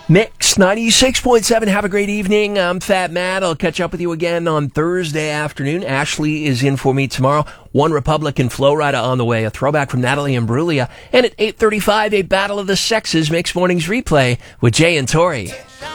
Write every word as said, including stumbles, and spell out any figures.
Mix ninety-six point seven. Have a great evening. I'm Fat Matt. I'll catch up with you again on Thursday afternoon. Ashley is in for me tomorrow. One Republican Flow Rider on the way. A throwback from Natalie Imbruglia. And at eight thirty-five, a Battle of the Sexes. Mix Mornings replay with Jay and Tori.